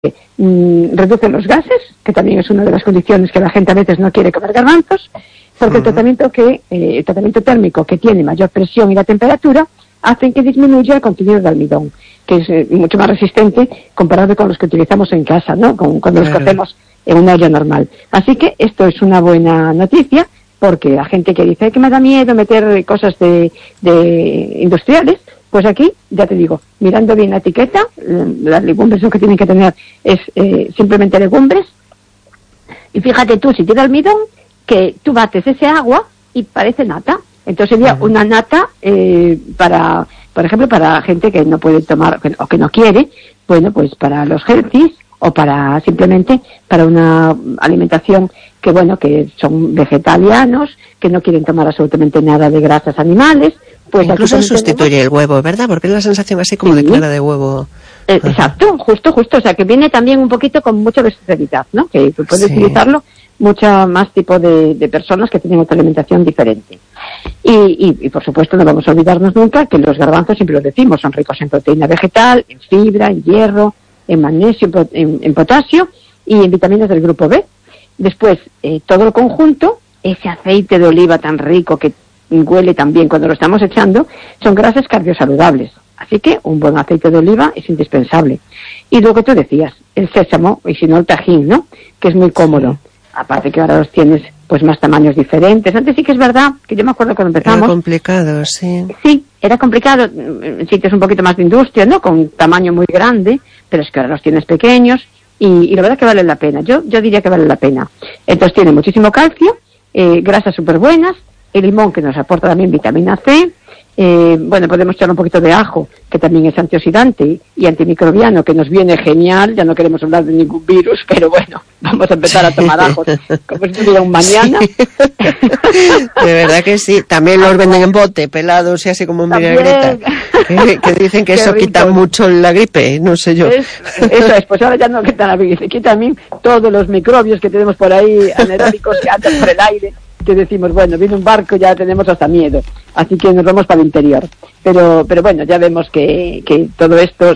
reducen los gases, que también es una de las condiciones que la gente a veces no quiere comer garbanzos, porque el tratamiento térmico que tiene mayor presión y la temperatura hacen que disminuya el contenido de almidón, que es mucho más resistente comparado con los que utilizamos en casa, ¿no? Cuando los cocemos en una olla normal. Así que esto es una buena noticia, porque la gente que dice que me da miedo meter cosas de industriales, pues aquí, ya te digo, mirando bien la etiqueta, las legumbres lo que tienen que tener es simplemente legumbres, y fíjate tú, si tiene almidón, que tú bates ese agua y parece nata. Entonces sería una nata para, por ejemplo, para gente que no puede tomar o que no quiere, bueno, pues para los healthies o para simplemente para una alimentación que, bueno, que son vegetarianos, que no quieren tomar absolutamente nada de grasas animales. Pues incluso sustituye el huevo, ¿verdad? Porque es la sensación así como de clara de huevo. Exacto, justo. O sea, que viene también un poquito con mucha versatilidad, ¿no? Que puede utilizarlo mucho más tipo de personas que tienen otra alimentación diferente. Y por supuesto no vamos a olvidarnos nunca que los garbanzos, siempre lo decimos, son ricos en proteína vegetal, en fibra, en hierro, en magnesio, en potasio y en vitaminas del grupo B. Después, todo el conjunto, ese aceite de oliva tan rico que huele tan bien cuando lo estamos echando, son grasas cardiosaludables. Así que un buen aceite de oliva es indispensable. Y lo que tú decías, el sésamo, y si no el tajín, ¿no? Que es muy cómodo. Aparte que ahora los tienes pues más tamaños diferentes. Antes sí que es verdad, que yo me acuerdo cuando empezamos. Era complicado, sí. Sí, era complicado. En sitios un poquito más de industria, ¿no? Con tamaño muy grande, pero es que ahora los tienes pequeños y la verdad que vale la pena. Yo diría que vale la pena. Entonces tiene muchísimo calcio, grasas súper buenas, el limón que nos aporta también vitamina C. Bueno, podemos echar un poquito de ajo, que también es antioxidante y antimicrobiano, que nos viene genial. Ya no queremos hablar de ningún virus, pero bueno, vamos a empezar a tomar ajos como si tuviera un mañana. De verdad que sí. También los venden en bote, pelados y así como en vinagreta. Que dicen que eso quita mucho la gripe, no sé yo. Eso es, pues ahora ya no quita la gripe, quita también todos los microbios que tenemos por ahí, anaeróbicos que andan por el aire, que decimos, bueno, viene un barco, ya tenemos hasta miedo, así que nos vamos para el interior. Pero bueno, ya vemos que todo esto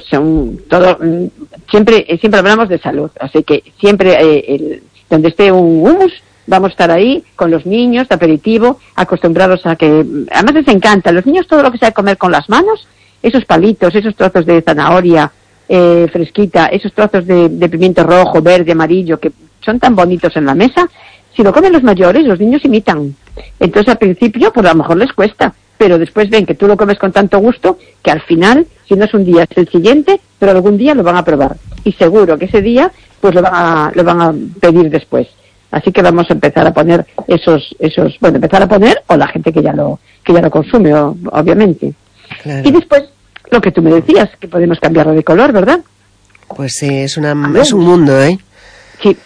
siempre hablamos de salud, así que siempre donde esté un hummus, vamos a estar ahí con los niños, de aperitivo, acostumbrados a que, además les encanta, los niños todo lo que sabe comer con las manos, esos palitos, esos trozos de zanahoria fresquita, esos trozos de pimiento rojo, verde, amarillo, que son tan bonitos en la mesa. Si lo comen los mayores, los niños imitan. Entonces, al principio, pues a lo mejor les cuesta, pero después ven que tú lo comes con tanto gusto que al final, si no es un día, es el siguiente, pero algún día lo van a probar. Y seguro que ese día, pues lo van a pedir después. Así que vamos a empezar a poner empezar a poner, o la gente que ya lo consume, obviamente. Claro. Y después, lo que tú me decías, que podemos cambiarlo de color, ¿verdad? Pues sí, es un mundo, ¿eh? Sí.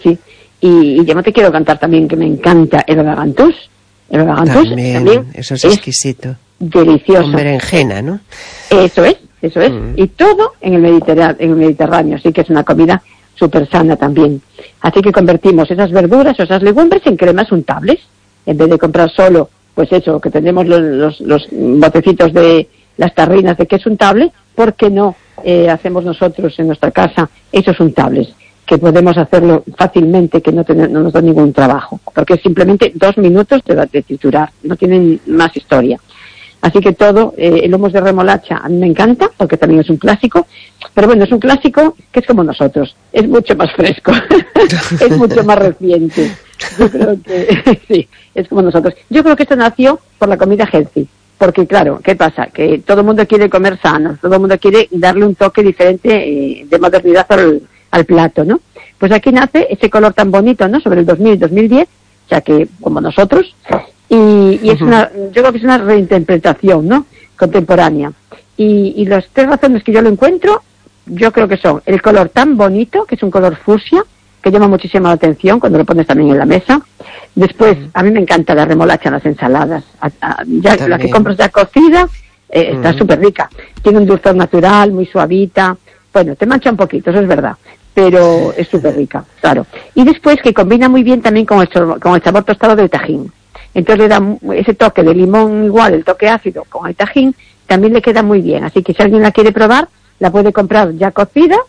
Y yo no te quiero cantar también que me encanta el bagagantus. El bagagantus también eso es exquisito. Delicioso. Con berenjena, ¿no? Eso es. Y todo en el Mediterráneo, así que es una comida súper sana también. Así que convertimos esas verduras o esas legumbres en cremas untables. En vez de comprar solo, pues eso, que tenemos los botecitos de las tarrinas de queso untable, ¿por qué no hacemos nosotros en nuestra casa esos untables? Que podemos hacerlo fácilmente, que no nos da ningún trabajo, porque es simplemente 2 minutos de triturar, no tienen más historia. Así que todo, el hummus de remolacha a mí me encanta, porque también es un clásico, pero bueno, es un clásico que es como nosotros, es mucho más fresco, es mucho más reciente. Yo creo que sí, es como nosotros. Yo creo que esto nació por la comida healthy, porque claro, ¿qué pasa? Que todo el mundo quiere comer sano, todo el mundo quiere darle un toque diferente de modernidad al plato, ¿no? Pues aquí nace ese color tan bonito, ¿no? Sobre el 2000-2010, o sea que como nosotros, y es yo creo que es una reinterpretación, ¿no? Contemporánea. Y las 3 razones que yo lo encuentro, yo creo que son el color tan bonito, que es un color fucsia, que llama muchísimo la atención cuando lo pones también en la mesa. Después, a mí me encanta la remolacha en las ensaladas. La que compras ya cocida, está súper rica. Tiene un dulzor natural, muy suavita. Bueno, te mancha un poquito, eso es verdad, pero es súper rica, claro. Y después que combina muy bien también con el sabor tostado del tajín. Entonces le da ese toque de limón igual, el toque ácido con el tajín, también le queda muy bien. Así que si alguien la quiere probar, la puede comprar ya cocida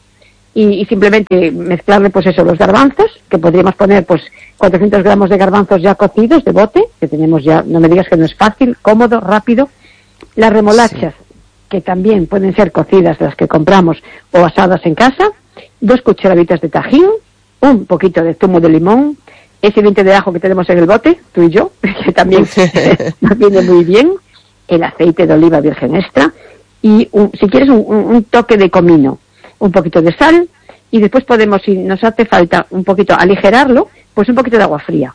y simplemente mezclarle pues eso, los garbanzos, que podríamos poner pues 400 gramos de garbanzos ya cocidos de bote, que tenemos ya, no me digas que no es fácil, cómodo, rápido. Las remolachas, que también pueden ser cocidas, las que compramos, o asadas en casa, 2 cucharaditas de tajín, un poquito de zumo de limón, ese diente de ajo que tenemos en el bote, tú y yo, que también nos viene muy bien, el aceite de oliva virgen extra, y si quieres un toque de comino, un poquito de sal, y después podemos, si nos hace falta un poquito aligerarlo, pues un poquito de agua fría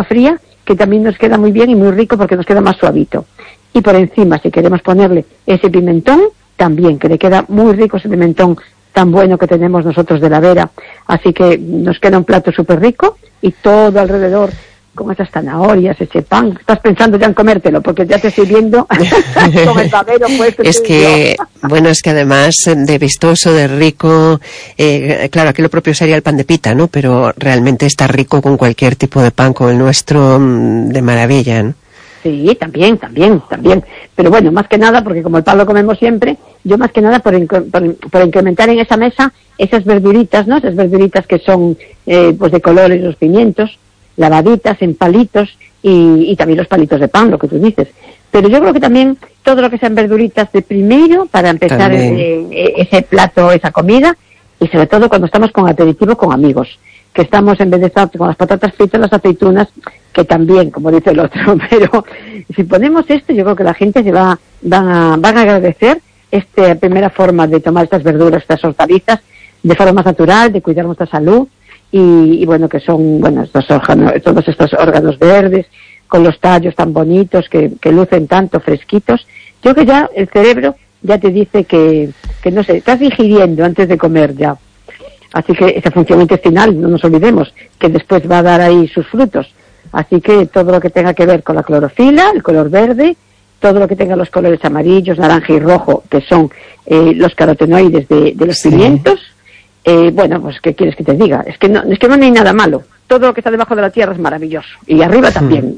que también nos queda muy bien y muy rico porque nos queda más suavito. Y por encima, si queremos ponerle ese pimentón, también, que le queda muy rico ese pimentón tan bueno que tenemos nosotros de la Vera. Así que nos queda un plato súper rico y todo alrededor con esas zanahorias, ese pan. Estás pensando ya en comértelo porque ya te estoy viendo con el babero puesto. Es que, bueno, es que además de vistoso, de rico, claro, aquí lo propio sería el pan de pita, ¿no? Pero realmente está rico con cualquier tipo de pan, con el nuestro de maravilla, ¿no? Sí, también. Pero bueno, más que nada, porque como el pan lo comemos siempre, yo más que nada por incrementar en esa mesa esas verduritas, ¿no? Esas verduritas que son pues de colores, los pimientos, lavaditas en palitos y también los palitos de pan, lo que tú dices. Pero yo creo que también todo lo que sean verduritas de primero para empezar ese plato, esa comida, y sobre todo cuando estamos con aperitivo con amigos, que estamos en vez de estar con las patatas fritas, las aceitunas, que también, como dice el otro, pero si ponemos esto, yo creo que la gente se van a agradecer esta primera forma de tomar estas verduras, estas hortalizas, de forma más natural, de cuidar nuestra salud, y bueno, que son, bueno, todos estos órganos verdes, con los tallos tan bonitos, que lucen tanto fresquitos. Yo que ya el cerebro ya te dice que no sé, estás digiriendo antes de comer ya. Así que esa función intestinal, no nos olvidemos, que después va a dar ahí sus frutos. Así que todo lo que tenga que ver con la clorofila, el color verde, todo lo que tenga los colores amarillos, naranja y rojo, que son los carotenoides de los pimientos, bueno, pues ¿qué quieres que te diga? Es que no hay nada malo. Todo lo que está debajo de la tierra es maravilloso. Y arriba también.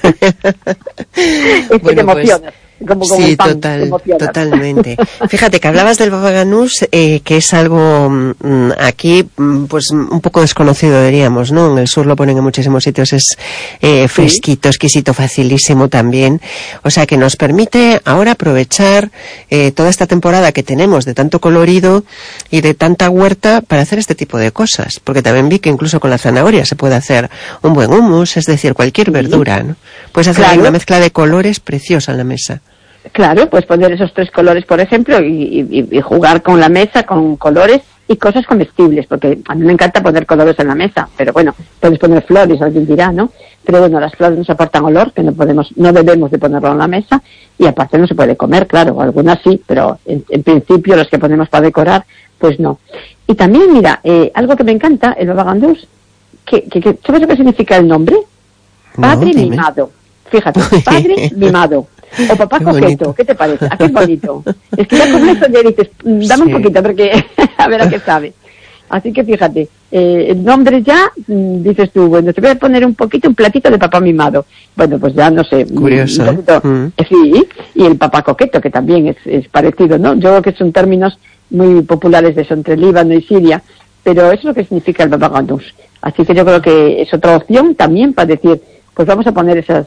Es que bueno, te emocionas. Como sí, pan, totalmente. Fíjate que hablabas del baba ganús, que es algo aquí pues un poco desconocido, diríamos, ¿no? En el sur lo ponen en muchísimos sitios, es fresquito, exquisito, facilísimo también. O sea que nos permite ahora aprovechar toda esta temporada que tenemos de tanto colorido y de tanta huerta para hacer este tipo de cosas. Porque también vi que incluso con la zanahoria se puede hacer un buen hummus, es decir, cualquier verdura, ¿no? Puedes hacer una mezcla de colores preciosa en la mesa. Claro, pues poner esos 3 colores, por ejemplo, y jugar con la mesa, con colores y cosas comestibles, porque a mí me encanta poner colores en la mesa, pero bueno, puedes poner flores, alguien dirá, ¿no? Pero bueno, las flores nos aportan olor, que no debemos de ponerlo en la mesa, y aparte no se puede comer, claro, algunas sí, pero en principio los que ponemos para decorar, pues no. Y también, mira, algo que me encanta, el baba ganús, ¿sabes lo que significa el nombre? Padre mimado. Fíjate, padre mimado. O papá coqueto, ¿qué te parece? ¿A qué bonito? Es que ya con eso ya dices, dame un poquito, porque a ver a qué sabe. Así que fíjate, el nombre ya, dices tú, bueno, te voy a poner un platito de papá mimado. Bueno, pues ya no sé. Curioso. Sí, y el papá coqueto, que también es parecido, ¿no? Yo creo que son términos muy populares de eso, entre Líbano y Siria, pero eso es lo que significa el baba ganús. Así que yo creo que es otra opción también para decir, pues vamos a poner esas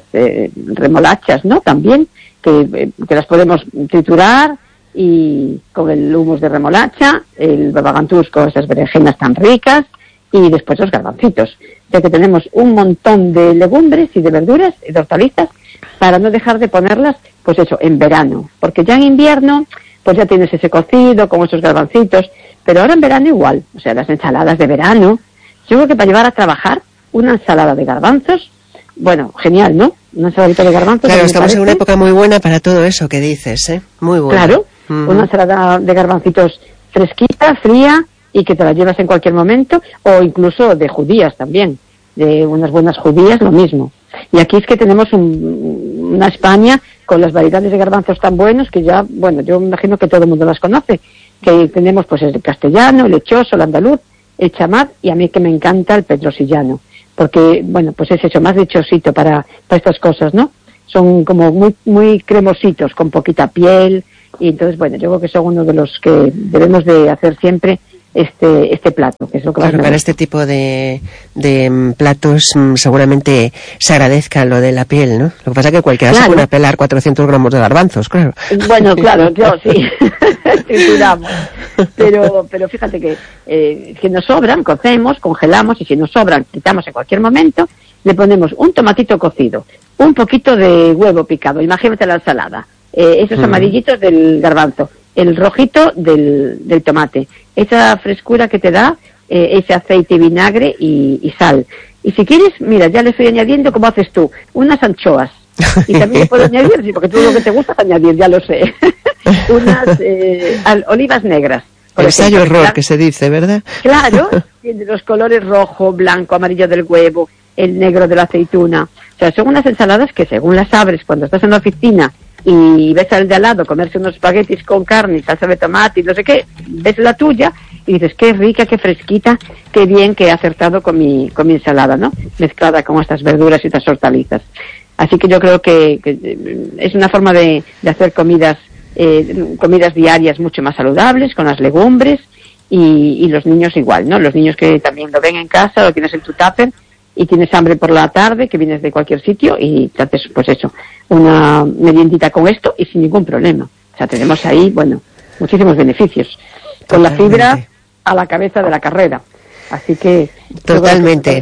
remolachas, ¿no? También, que las podemos triturar, y con el hummus de remolacha, el baba ganús con esas berenjenas tan ricas, y después los garbancitos. O sea que tenemos un montón de legumbres y de verduras y de hortalizas para no dejar de ponerlas, pues eso, en verano. Porque ya en invierno, pues ya tienes ese cocido con esos garbancitos, pero ahora en verano igual. O sea, las ensaladas de verano. Yo creo que para llevar a trabajar una ensalada de garbanzos, bueno, genial, ¿no? Una ensaladita de garbanzos. Claro, estamos en una época muy buena para todo eso que dices, ¿eh? Muy buena. Claro, una ensalada de garbancitos fresquita, fría, y que te la llevas en cualquier momento, o incluso de judías también, de unas buenas judías, lo mismo. Y aquí es que tenemos una España con las variedades de garbanzos tan buenos que ya, bueno, yo me imagino que todo el mundo las conoce, que tenemos pues el castellano, el lechoso, el andaluz, el chamat, y a mí que me encanta el petrosillano, porque, bueno, pues es eso, más lechosito para estas cosas, ¿no? Son como muy, muy cremositos, con poquita piel, y entonces, bueno, yo creo que son uno de los que debemos de hacer siempre este plato, que es lo que claro, para este tipo de platos seguramente se agradezca lo de la piel, ¿no? Lo que pasa es que cualquiera se puede pelar 400 gramos de garbanzos, claro. Bueno, claro, yo sí, trituramos. Pero fíjate que si nos sobran, cocemos, congelamos, y si nos sobran, quitamos en cualquier momento, le ponemos un tomatito cocido, un poquito de huevo picado, imagínate la ensalada, esos amarillitos del garbanzo, el rojito del tomate, esa frescura que te da ese aceite, vinagre y sal. Y si quieres, mira, ya le estoy añadiendo, como haces tú, unas anchoas. Y también le puedo añadir, sí, porque tú lo que te gusta es añadir, ya lo sé, unas olivas negras. Ensayo error, que se dice, ¿verdad? Claro, tiene los colores rojo, blanco, amarillo del huevo, el negro de la aceituna. O sea, son unas ensaladas que según las abres cuando estás en la oficina y ves al de al lado comerse unos espaguetis con carne y salsa de tomate y no sé qué, ves la tuya y dices, qué rica, qué fresquita, qué bien que he acertado con mi ensalada, ¿no? Mezclada con estas verduras y estas hortalizas. Así que yo creo que es una forma de hacer comidas diarias mucho más saludables, con las legumbres, y los niños igual, ¿no? Los niños que también lo ven en casa, lo tienes en tu tupper, y tienes hambre por la tarde, que vienes de cualquier sitio, y te haces, pues eso, una meriendita con esto, y sin ningún problema. O sea, tenemos ahí, bueno, muchísimos beneficios. Con la fibra a la cabeza de la carrera. Así que... Totalmente.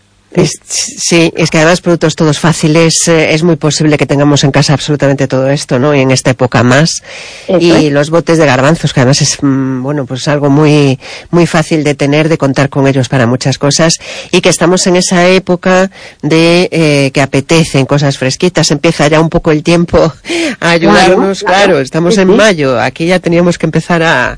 Sí, es que además productos todos fáciles, es muy posible que tengamos en casa absolutamente todo esto, ¿no? Y en esta época más. Y los botes de garbanzos, que además es, bueno, pues algo muy, muy fácil de tener, de contar con ellos para muchas cosas, y que estamos en esa época de que apetecen cosas fresquitas, empieza ya un poco el tiempo a ayudarnos, claro, estamos en mayo, aquí ya teníamos que empezar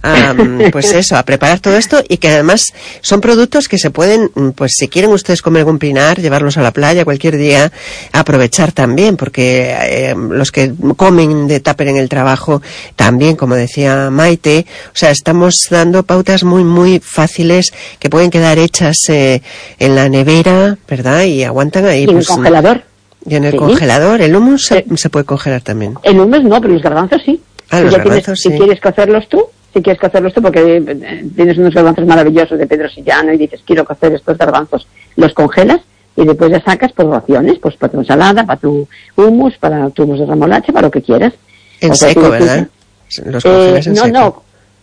pues eso, a preparar todo esto, y que además son productos que se pueden, pues si quieren ustedes comer algún pinar, llevarlos a la playa cualquier día, aprovechar también, porque los que comen de tupper en el trabajo también, como decía Maite, o sea, estamos dando pautas muy, muy fáciles que pueden quedar hechas en la nevera, ¿verdad? Y aguantan ahí. Y en el congelador. Y en el congelador. ¿El hummus se puede congelar también? El hummus no, pero los garbanzos sí. Los garbanzos sí. Si quieres cocerlos tú, porque tienes unos garbanzos maravillosos de Pedro Sillano y dices, quiero cocer estos garbanzos, los congelas y después ya sacas por raciones, pues para tu ensalada, para tu hummus, para tu hummus de remolacha, para lo que quieras. En seco, ¿verdad? Los congelas en seco.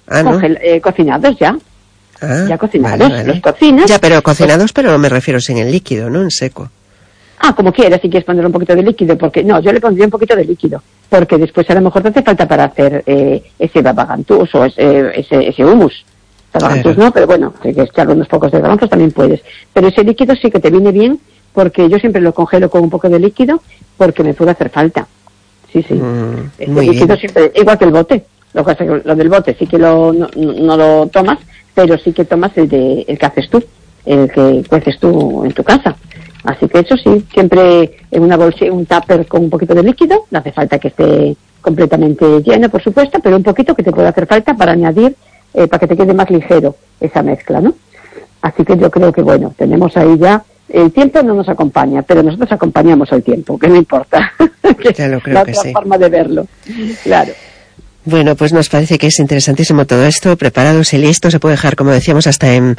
Cocinados ya. Ya cocinados, vale. Los cocinas. Ya, pero cocinados, pero no me refiero sin el líquido, ¿no? En seco. Como quieras, si quieres poner un poquito de líquido, porque no, yo le pondría un poquito de líquido, porque después a lo mejor te hace falta para hacer ese babagantús o ese hummus. Babagantús no, pero bueno, si quieres echarle unos pocos de garbanzos también puedes. Pero ese líquido sí que te viene bien, porque yo siempre lo congelo con un poco de líquido, porque me puede hacer falta. Sí. Muy líquido bien. Siempre, igual que el bote. Lo del bote sí que no lo tomas, pero sí que tomas el que haces tú, el que cueces tú en tu casa. Así que eso sí, siempre en una bolsa, un tupper con un poquito de líquido, no hace falta que esté completamente lleno, por supuesto, pero un poquito que te puede hacer falta para añadir, para que te quede más ligero esa mezcla, ¿no? Así que yo creo que, bueno, tenemos ahí ya, el tiempo no nos acompaña, pero nosotros acompañamos al tiempo, que no importa. Ya lo creo la que otra sí. forma de verlo, claro. Bueno, pues nos parece que es interesantísimo todo esto, preparados y listos, se puede dejar, como decíamos, hasta en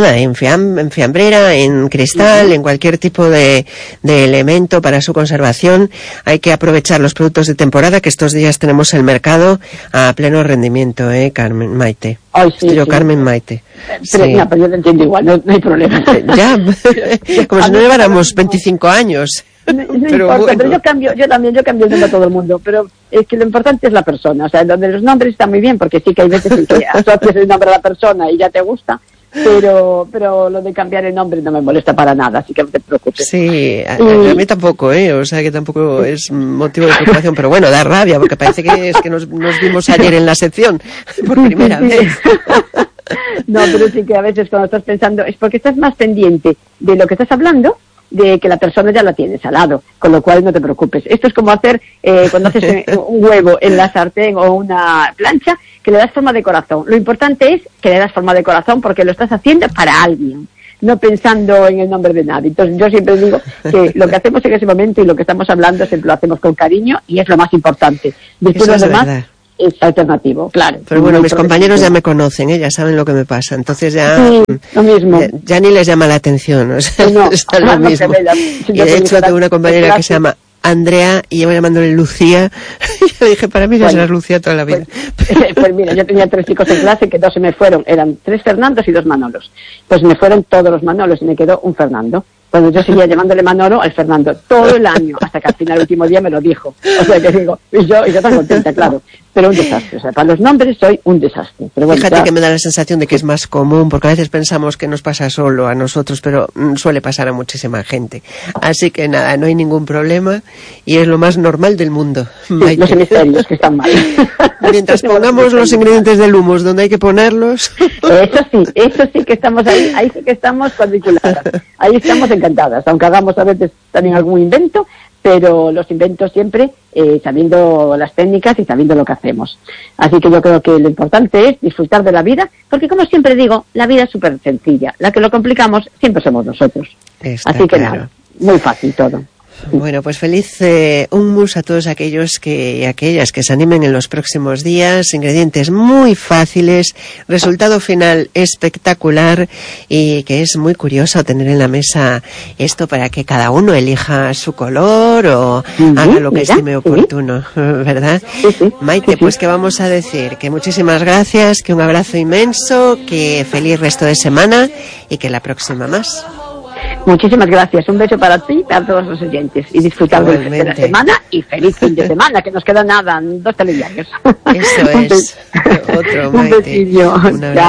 fiambrera, en cristal, en cualquier tipo de elemento para su conservación. Hay que aprovechar los productos de temporada, que estos días tenemos el mercado a pleno rendimiento, Carmen, Maite. Ay, sí, Estoy yo, Carmen, Maite. Pero, sí. No, pero yo te entiendo igual, no hay problema. Ya, como si no lleváramos 25 años. No importa, bueno. Pero yo cambio el nombre a todo el mundo, pero es que lo importante es la persona, o sea, donde los nombres están muy bien, porque sí que hay veces en que asocias el nombre a la persona y ya te gusta, pero lo de cambiar el nombre no me molesta para nada, así que no te preocupes. Sí, a mí tampoco, o sea, que tampoco es motivo de preocupación, pero bueno, da rabia, porque parece que es que nos vimos ayer en la sección, por primera vez. No, pero sí que a veces cuando estás pensando, es porque estás más pendiente de lo que estás hablando, de que la persona ya la tienes al lado, con lo cual no te preocupes. Esto es como hacer cuando haces un huevo en la sartén o una plancha, que le das forma de corazón. Lo importante es que le das forma de corazón porque lo estás haciendo para alguien, no pensando en el nombre de nadie. Entonces yo siempre digo que lo que hacemos en ese momento y lo que estamos hablando siempre lo hacemos con cariño y es lo más importante. Después lo demás es alternativo, claro. Pero bueno, mis compañeros ya me conocen, ya saben lo que me pasa, entonces ya, lo mismo. Ya ni les llama la atención, o sea, no, es lo mismo. Y de hecho tengo una compañera que se llama Andrea y llevo llamándole Lucía. Y yo dije, para mí ya serás Lucía toda la vida. Pues mira, yo tenía 3 chicos en clase que 2 se me fueron, eran 3 Fernandos y 2 Manolos. Pues me fueron todos los Manolos y me quedó un Fernando. Cuando yo seguía llamándole Manolo al Fernando todo el año, hasta que al final, el último día me lo dijo. O sea que digo, y yo tan contenta, claro. Pero un desastre, o sea, para los nombres soy un desastre. Pero bueno, fíjate que me da la sensación de que es más común, porque a veces pensamos que nos pasa solo a nosotros, pero suele pasar a muchísima gente. Así que nada, no hay ningún problema y es lo más normal del mundo. Sí, los hemisferios que están mal. Mientras pongamos los ingredientes del hummus donde hay que ponerlos. Eso sí que estamos ahí sí que estamos cuadriculadas. Ahí estamos encantadas, aunque hagamos a veces también algún invento, pero los inventos siempre sabiendo las técnicas y sabiendo lo que hacemos. Así que yo creo que lo importante es disfrutar de la vida, porque como siempre digo, la vida es súper sencilla. La que lo complicamos siempre somos nosotros. Así que nada, muy fácil todo. Bueno, pues feliz hummus a todos aquellos y aquellas que se animen en los próximos días. Ingredientes muy fáciles, resultado final espectacular y que es muy curioso tener en la mesa esto para que cada uno elija su color o haga lo que estime oportuno, ¿verdad? Sí. Maite, pues ¿qué vamos a decir? Que muchísimas gracias, que un abrazo inmenso, que feliz resto de semana y que la próxima más. Muchísimas gracias, un beso para ti y para todos los oyentes y disfrutar de la semana y feliz fin de semana, que nos queda nada, 2 telediarios. Eso es, otro, Maite. Un besillo.